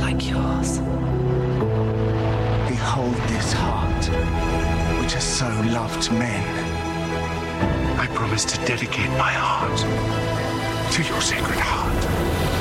like yours. Behold this heart, which has so loved men. I promise to dedicate my heart to your sacred heart.